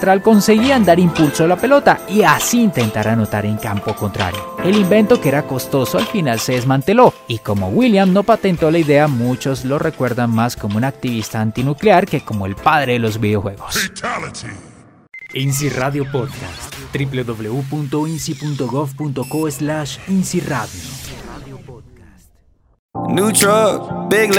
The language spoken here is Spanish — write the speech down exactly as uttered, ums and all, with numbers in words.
central conseguían dar impulso a la pelota y así intentar anotar en campo contrario. El invento, que era costoso, al final se desmanteló, y como William no patentó la idea, muchos lo recuerdan más como un activista antinuclear que como el padre de los videojuegos. INSI Radio Podcast. doble u doble u doble u punto insi punto gov punto co slash INSI Radio. New truck, big